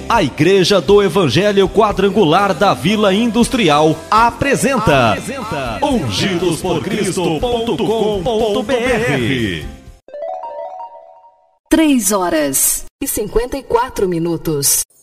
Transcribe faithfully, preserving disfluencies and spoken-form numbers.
A Igreja do Evangelho Quadrangular da Vila Industrial apresenta, apresenta ungidos por cristo ponto com ponto br. Três horas e cinquenta e quatro minutos.